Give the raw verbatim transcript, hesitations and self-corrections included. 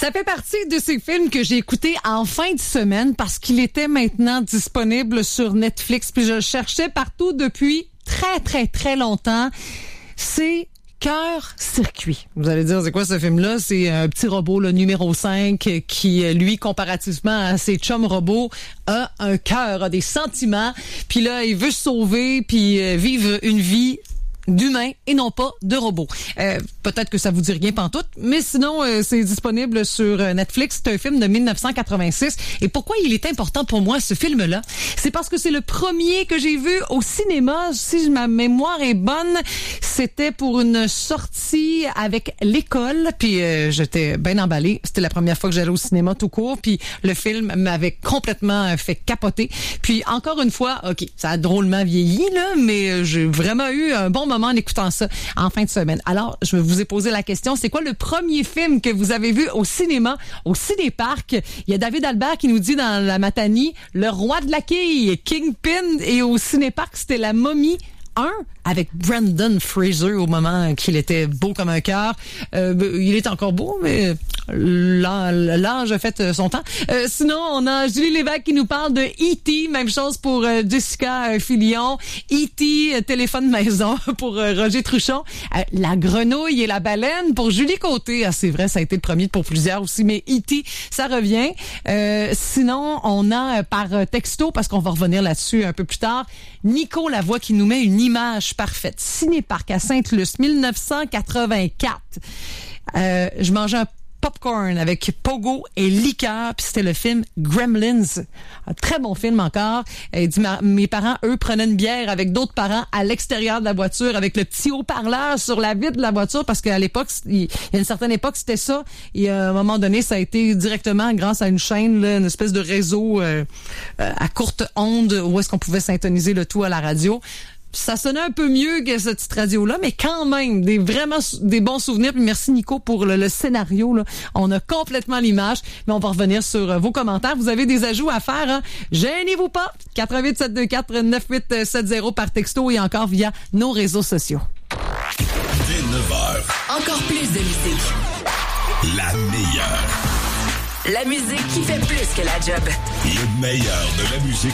Ça fait partie de ces films que j'ai écoutés en fin de semaine parce qu'il était maintenant disponible sur Netflix. Puis je le cherchais partout depuis très, très, très longtemps. C'est Cœur-circuit. Vous allez dire, c'est quoi ce film-là? C'est un petit robot, le numéro cinq, qui, lui, comparativement à ses chums robots, a un cœur, a des sentiments. Puis là, il veut se sauver, puis euh, vivre une vie d'humain et non pas de robot. Euh, peut-être que ça vous dit rien pantoute, mais sinon, euh, c'est disponible sur Netflix. C'est un film de dix-neuf cent quatre-vingt-six. Et pourquoi il est important pour moi, ce film-là? C'est parce que c'est le premier que j'ai vu au cinéma. Si ma mémoire est bonne, c'était pour une sortie avec l'école. Puis euh, j'étais bien emballée. C'était la première fois que j'allais au cinéma tout court. Puis le film m'avait complètement fait capoter. Puis encore une fois, OK, ça a drôlement vieilli, là, mais j'ai vraiment eu un bon moment en écoutant ça en fin de semaine. Alors, je vous ai posé la question, c'est quoi le premier film que vous avez vu au cinéma, au Cinéparc? Il y a David Albert qui nous dit dans la Matanie, Le Roi de la Quille, Kingpin, et au Cinéparc, c'était La Momie un avec Brendan Fraser au moment qu'il était beau comme un cœur. Euh, il est encore beau, mais l'âge a fait son temps. Euh, sinon, on a Julie Lévesque qui nous parle de E T Même chose pour euh, Jessica Filion. E T téléphone maison pour euh, Roger Truchon. Euh, la grenouille et la baleine pour Julie Côté. Ah, c'est vrai, ça a été le premier pour plusieurs aussi, mais E T ça revient. Euh, sinon, on a euh, par texto, parce qu'on va revenir là-dessus un peu plus tard, Nico Lavoie qui nous met une image parfaite. Cinéparc à Sainte-Luce, dix-neuf cent quatre-vingt-quatre. Euh, je mangeais un popcorn avec Pogo et liqueur, puis c'était le film Gremlins. Un très bon film encore. Il dit, mes parents, eux, prenaient une bière avec d'autres parents à l'extérieur de la voiture, avec le petit haut-parleur sur la vitre de la voiture, parce qu'à l'époque, il y a une certaine époque, c'était ça. Et à un moment donné, ça a été directement grâce à une chaîne, là, une espèce de réseau euh, à courte onde, où est-ce qu'on pouvait syntoniser le tout à la radio. Ça sonnait un peu mieux que cette petite radio-là, mais quand même, des vraiment des bons souvenirs. Puis merci Nico pour le, le scénario, là. On a complètement l'image, mais on va revenir sur euh, vos commentaires. Vous avez des ajouts à faire, hein? Gênez-vous pas. quatre huit sept deux quatre neuf huit sept zéro par texto et encore via nos réseaux sociaux. Dès neuf heures. Encore plus de musique. La meilleure. La musique qui fait plus que la job. Le meilleur de la musique